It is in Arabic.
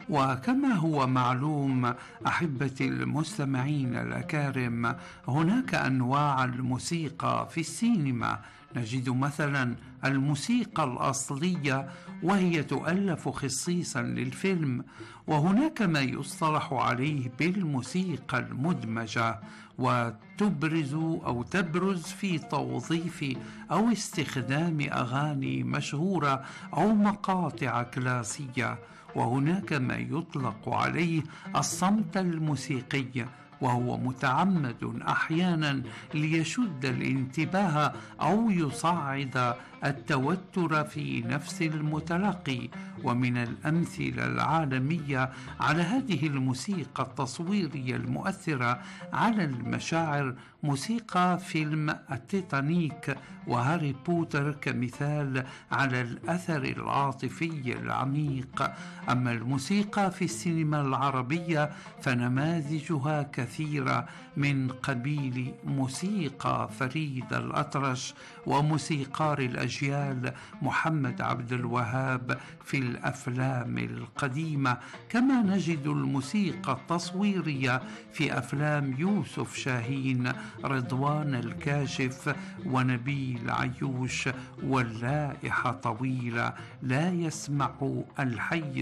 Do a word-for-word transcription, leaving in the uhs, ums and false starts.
وكما هو معلوم أحبتي المستمعين الأكارم، هناك أنواع الموسيقى في السينما. نجد مثلا الموسيقى الأصلية وهي تؤلف خصيصا للفيلم، وهناك ما يصطلح عليه بالموسيقى المدمجة، وتبرز أو تبرز في توظيف أو استخدام أغاني مشهورة أو مقاطع كلاسية. وهناك ما يطلق عليه الصمت الموسيقي، وهو متعمد أحيانا ليشد الانتباه أو يصعد التوتر في نفس المتلقي. ومن الأمثلة العالمية على هذه الموسيقى التصويرية المؤثرة على المشاعر موسيقى فيلم التيتانيك وهاري بوتر كمثال على الأثر العاطفي العميق. أما الموسيقى في السينما العربية فنماذجها كثيرة، من قبيل موسيقى فريد الأطرش وموسيقار الأجيال محمد عبد الوهاب في الأفلام القديمة، كما نجد الموسيقى التصويرية في أفلام يوسف شاهين، رضوان الكاشف، ونبيل عيوش، واللائحة طويلة، لا يسمع الحي